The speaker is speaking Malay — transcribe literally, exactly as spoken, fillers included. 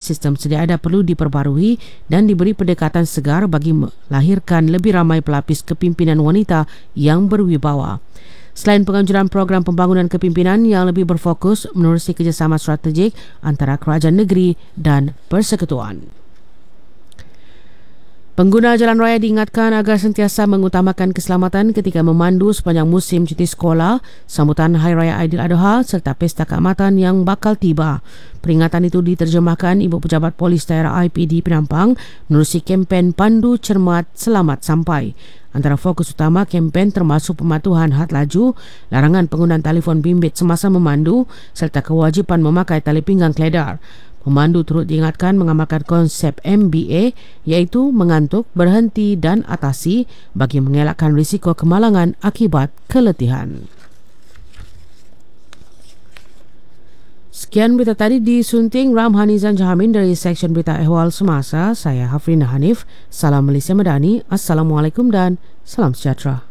sistem sedia ada perlu diperbarui dan diberi pendekatan segar bagi melahirkan lebih ramai pelapis kepimpinan wanita yang berwibawa. Selain penganjuran program pembangunan kepimpinan yang lebih berfokus menerusi kerjasama strategik antara kerajaan negeri dan persekutuan. Pengguna jalan raya diingatkan agar sentiasa mengutamakan keselamatan ketika memandu sepanjang musim cuti sekolah, sambutan Hari Raya Aidiladha serta Pesta Keamatan yang bakal tiba. Peringatan itu diterjemahkan Ibu Pejabat Polis Daerah I P D Penampang menerusi kempen Pandu Cermat Selamat Sampai. Antara fokus utama kempen termasuk pematuhan had laju, larangan penggunaan telefon bimbit semasa memandu serta kewajipan memakai tali pinggang keledar. Pemandu turut diingatkan mengamalkan konsep M B A iaitu mengantuk, berhenti dan atasi bagi mengelakkan risiko kemalangan akibat keletihan. Sekian berita tadi disunting Ramhanizan Jahamin dari Seksyen Berita Ehwal Semasa. Saya Hafrina Hanif. Salam Malaysia Madani. Assalamualaikum dan salam sejahtera.